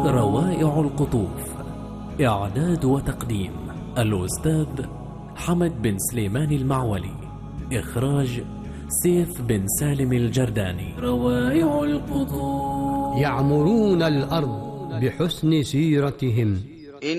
روائع القطوف. إعداد وتقديم الأستاذ حمد بن سليمان المعولي. إخراج سيف بن سالم الجرداني. روائع القطوف. يعمرون الأرض بحسن سيرتهم